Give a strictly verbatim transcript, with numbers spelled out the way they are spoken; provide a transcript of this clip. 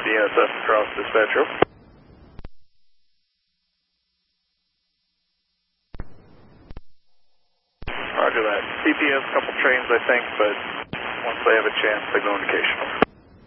S S across dispatcher. Roger that. C P S, couple trains I think, but once they have a chance, they go indication.